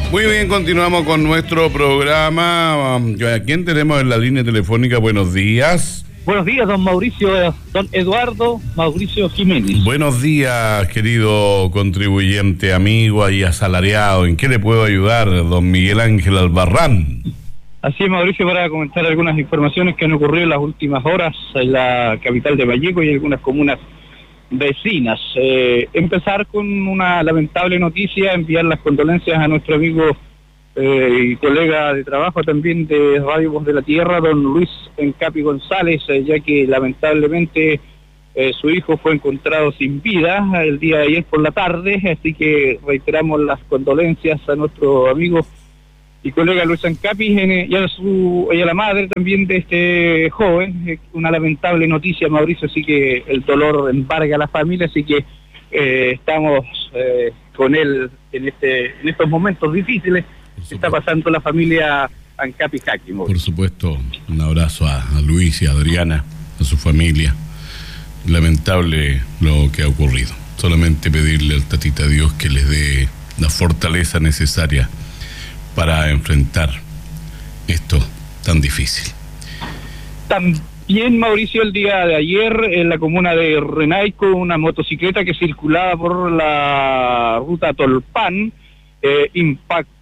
Muy bien, continuamos con nuestro programa. ¿A quién tenemos en la línea telefónica? Buenos días. Buenos días, don Mauricio, don Eduardo Mauricio Jiménez. Buenos días, querido contribuyente, amigo y asalariado. ¿En qué le puedo ayudar, don Miguel Ángel Albarrán? Así es, Mauricio, para comentar algunas informaciones que han ocurrido en las últimas horas en la capital de Vallejo y algunas comunas vecinas. Empezar con una lamentable noticia, enviar las condolencias a nuestro amigo y colega de trabajo también de Radio Voz de la Tierra, don Luis Encapi González, ya que lamentablemente su hijo fue encontrado sin vida el día de ayer por la tarde, así que reiteramos las condolencias a nuestro amigo y colega Luis Encapi y a la madre también de este joven. Una lamentable noticia, Mauricio, así que el dolor embarga a la familia, así que estamos con él en estos momentos difíciles que está pasando la familia Encapi Jaqui. Por supuesto, un abrazo a Luis y a Adriana, a su familia. Lamentable lo que ha ocurrido. Solamente pedirle al Tatita Dios que les dé la fortaleza necesaria para enfrentar esto tan difícil. También, Mauricio, el día de ayer en la comuna de Renaico, una motocicleta que circulaba por la ruta Tolpan impactó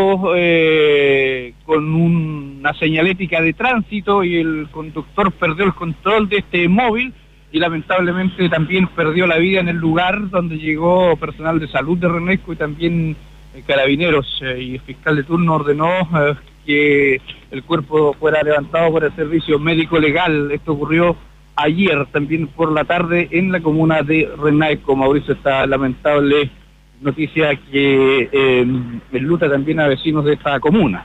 con una señalética de tránsito y el conductor perdió el control de este móvil y lamentablemente también perdió la vida en el lugar, donde llegó personal de salud de Renaico y también carabineros, y el fiscal de turno ordenó que el cuerpo fuera levantado por el servicio médico legal. Esto ocurrió ayer también por la tarde en la comuna de Renaico. Mauricio, esta lamentable noticia que enluta también a vecinos de esta comuna.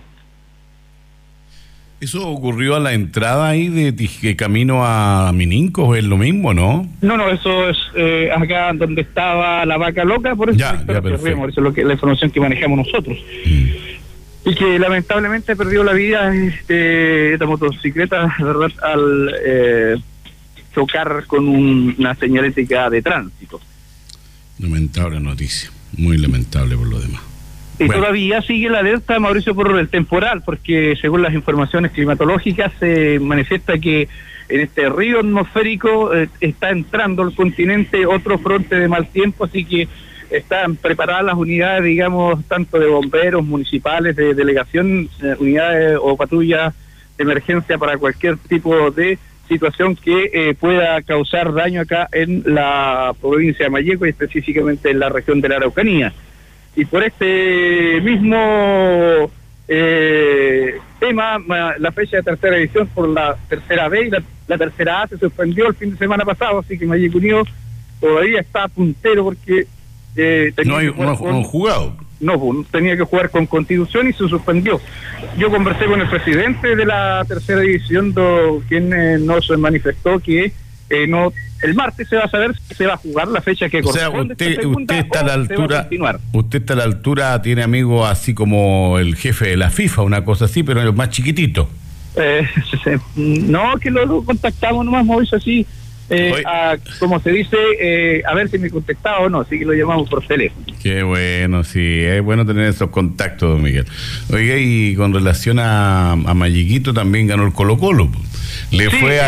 ¿Eso ocurrió a la entrada ahí de camino a Mininco? ¿Es lo mismo, no? No, eso es acá donde estaba la vaca loca, por eso eso es la información que manejamos nosotros. Y que lamentablemente perdió la vida esta motocicleta, ¿verdad?, al chocar con una señalética de tránsito. Lamentable noticia, muy lamentable por lo demás. Y todavía sigue la alerta, Mauricio, por el temporal, porque según las informaciones climatológicas se manifiesta que en este río atmosférico está entrando al continente otro fronte de mal tiempo, así que están preparadas las unidades, digamos, tanto de bomberos municipales, de delegación, unidades o patrullas de emergencia para cualquier tipo de situación que pueda causar daño acá en la provincia de Vallejo y específicamente en la región de la Araucanía. Y por este mismo tema, la fecha de tercera edición por la tercera B y la tercera A se suspendió el fin de semana pasado, así que Vallejo Unido todavía está puntero porque no han jugado. No, tenía que jugar con Constitución y se suspendió. Yo conversé con el presidente de la tercera división, quien nos manifestó que no. El martes se va a saber si se va a jugar la fecha que corresponde. O sea, usted está a la altura. Usted está a la altura, tiene amigos así como el jefe de la FIFA, una cosa así, pero más chiquitito. No, que lo contactamos nomás, Mauricio, así, como se dice, a ver si me contestaba o no, así que lo llamamos por teléfono. Qué bueno, sí, es bueno tener esos contactos, don Miguel. Oiga, y con relación a Mallequito, también ganó el Colo-Colo. Le fue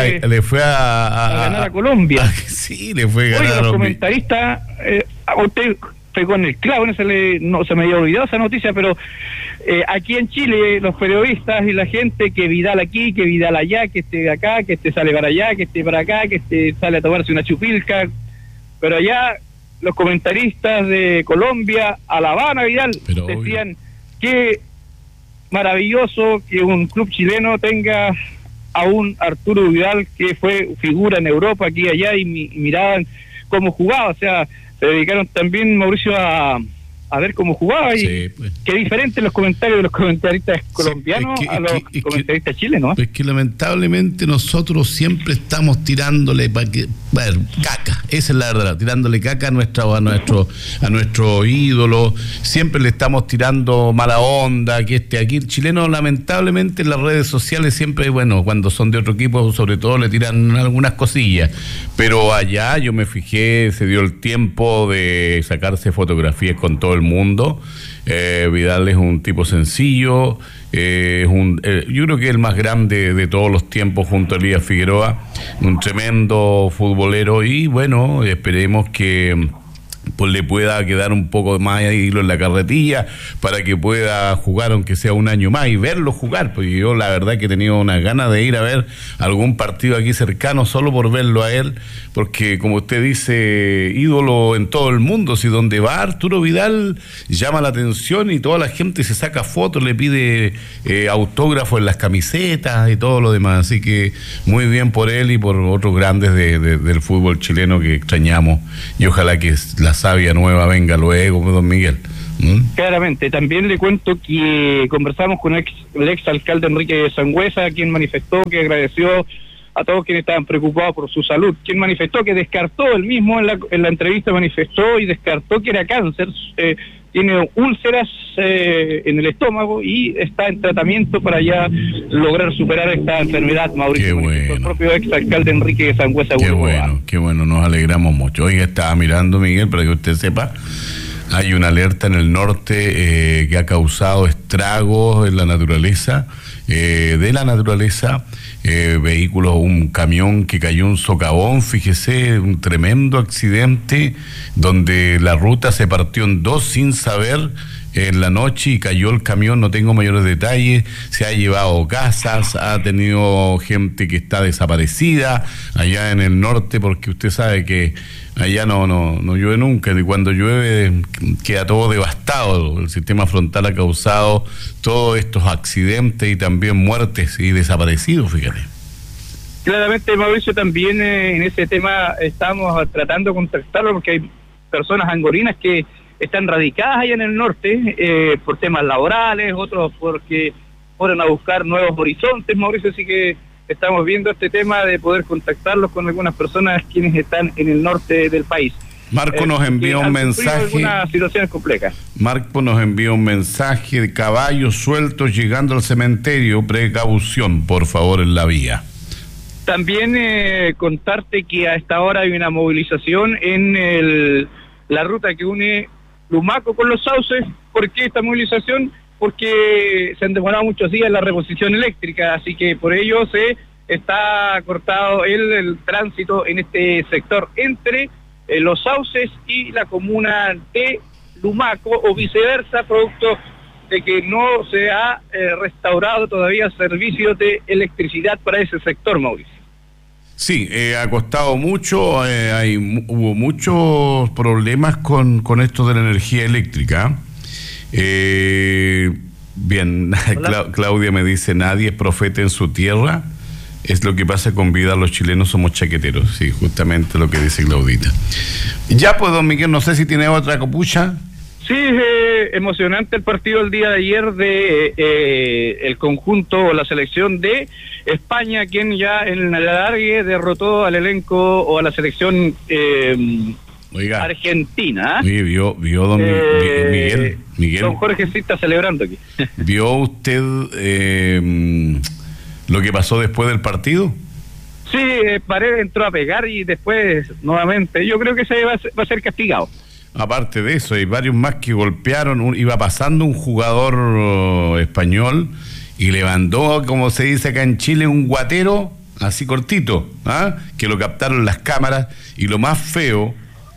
a ganar a Colombia. Sí, le fue a ganar. Oye, los comentaristas, usted pegó en el clavo, no se me había olvidado esa noticia, pero aquí en Chile los periodistas y la gente, que Vidal aquí, que Vidal allá, que esté acá, que este sale para allá, que esté para acá, que este sale a tomarse una chupilca, pero allá los comentaristas de Colombia alababan a Vidal, decían que maravilloso que un club chileno tenga a un Arturo Vidal que fue figura en Europa, aquí y allá, y miraban cómo jugaba, o sea, se dedicaron también, Mauricio, a ver cómo jugaba, y sí, pues, qué diferente los comentarios de los comentaristas colombianos a los comentaristas chilenos. Es que lamentablemente nosotros siempre estamos tirándole caca, esa es la verdad, tirándole caca a nuestro ídolo, siempre le estamos tirando mala onda, aquí el chileno lamentablemente en las redes sociales siempre, bueno, cuando son de otro equipo sobre todo le tiran algunas cosillas, pero allá yo me fijé, se dio el tiempo de sacarse fotografías con todo el mundo, Vidal es un tipo sencillo, yo creo que es el más grande de todos los tiempos junto a Elías Figueroa, un tremendo futbolero, y bueno, esperemos que pues le pueda quedar un poco más de hilo en la carretilla para que pueda jugar aunque sea un año más y verlo jugar, porque yo la verdad que he tenido unas ganas de ir a ver algún partido aquí cercano solo por verlo a él, porque como usted dice, ídolo en todo el mundo, si donde va Arturo Vidal llama la atención y toda la gente se saca fotos, le pide autógrafos en las camisetas y todo lo demás, así que muy bien por él y por otros grandes del fútbol chileno que extrañamos, y ojalá que la savia nueva venga luego, don Miguel. Claramente, también le cuento que conversamos con el ex alcalde Enrique Sangüesa, quien manifestó que agradeció a todos quienes estaban preocupados por su salud, quien manifestó que descartó, él mismo en la entrevista manifestó y descartó que era cáncer, tiene úlceras en el estómago y está en tratamiento para ya lograr superar esta enfermedad, Mauricio. Qué bueno. El propio ex alcalde Enrique Sangüesa. Qué bueno, nos alegramos mucho. Oiga, estaba mirando, Miguel, para que usted sepa, hay una alerta en el norte que ha causado estragos en la naturaleza, vehículos, un camión que cayó un socavón, fíjese, un tremendo accidente donde la ruta se partió en dos sin saber en la noche y cayó el camión, no tengo mayores detalles, se ha llevado casas, ha tenido gente que está desaparecida allá en el norte, porque usted sabe que allá no llueve nunca, y cuando llueve queda todo devastado. El sistema frontal ha causado todos estos accidentes y también muertes y desaparecidos, fíjate. Claramente, Mauricio, también en ese tema estamos tratando de contactarlo porque hay personas angorinas que están radicadas allá en el norte por temas laborales, otros porque fueron a buscar nuevos horizontes, Mauricio, así que estamos viendo este tema de poder contactarlos con algunas personas quienes están en el norte del país. Marco nos envía un mensaje. Algunas situaciones complejas. Marco nos envía un mensaje de caballos sueltos llegando al cementerio, precaución, por favor, en la vía. También contarte que a esta hora hay una movilización en la ruta que une Lumaco con Los Sauces. ¿Por qué esta movilización? Porque se han demorado muchos días en la reposición eléctrica, así que por ello se está cortado el tránsito en este sector entre Los Sauces y la comuna de Lumaco, o viceversa, producto de que no se ha restaurado todavía servicios de electricidad para ese sector, Mauricio. Sí, ha costado mucho, hubo muchos problemas con esto de la energía eléctrica. Bien, Claudia me dice, nadie es profeta en su tierra. Es lo que pasa con vida, los chilenos somos chaqueteros. Sí, justamente lo que dice Claudita. Ya pues, don Miguel, no sé si tiene otra copucha. Sí, emocionante el partido el día de ayer de el conjunto, la selección de España, quien ya en el alargue derrotó al elenco o a la selección Oiga, argentina. Oye, vio don Miguel. Don Jorge sí está celebrando aquí. ¿Vio usted lo que pasó después del partido? Sí, Paredes entró a pegar y después nuevamente. Yo creo que se va a ser castigado. Aparte de eso, hay varios más que golpearon. Iba pasando un jugador español y levantó, como se dice acá en Chile, un guatero así cortito, que lo captaron las cámaras. Y lo más feo.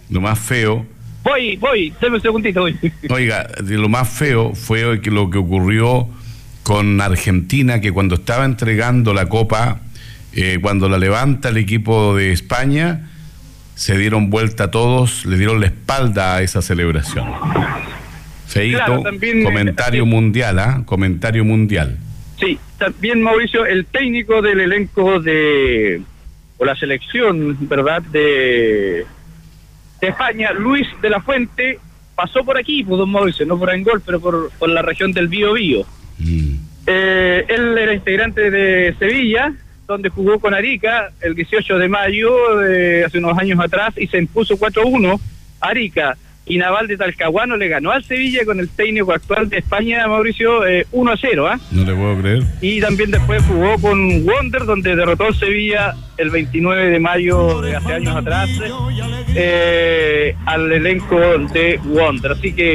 Voy, dame un segundito, voy. Oiga, lo más feo fue que lo que ocurrió con Argentina, que cuando estaba entregando la copa, cuando la levanta el equipo de España, se dieron vuelta todos, le dieron la espalda a esa celebración. Feito, claro, también, comentario mundial, comentario mundial. Sí, también, Mauricio, el técnico del elenco o la selección, ¿verdad?, de España, Luis de la Fuente, pasó por aquí, pues, don Mauricio, no por Angol, pero por la región del Biobío. Él era integrante de Sevilla, donde jugó con Arica el 18 de mayo, hace unos años atrás, y se impuso 4-1 Arica, y Naval de Talcahuano le ganó al Sevilla con el técnico actual de España, Mauricio, 1-0. No le puedo creer. Y también después jugó con Wander, donde derrotó al Sevilla el 29 de mayo de hace años atrás al elenco de Wander. Así que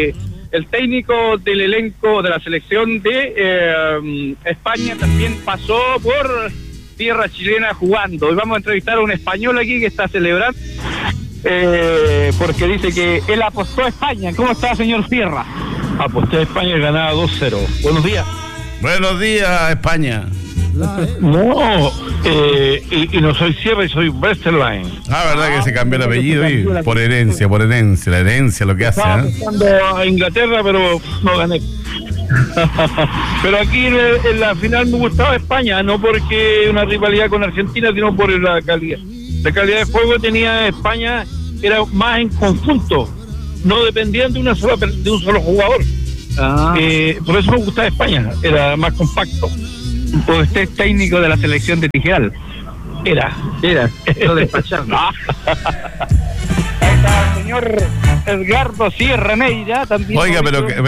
El técnico del elenco de la selección de España también pasó por tierra chilena jugando. Hoy vamos a entrevistar a un español aquí que está celebrando porque dice que él apostó a España. ¿Cómo está, señor Sierra? Aposté a España y ganaba 2-0. Buenos días. Buenos días, España. No, y no soy Sierra y soy Westerlein. Verdad que se cambió el apellido y por herencia, la herencia lo que hace. Estaba apostando a Inglaterra, pero no gané. Pero aquí en la final me gustaba España, no porque una rivalidad con Argentina, sino por la calidad. La calidad de juego tenía España, era más en conjunto, no dependían de un solo jugador. Por eso me gustaba España, era más compacto. Pues usted es técnico de la selección de Tijeral. Era. Lo despacharon. Ahí está el señor Edgardo Sierra Neira también. Oiga, pero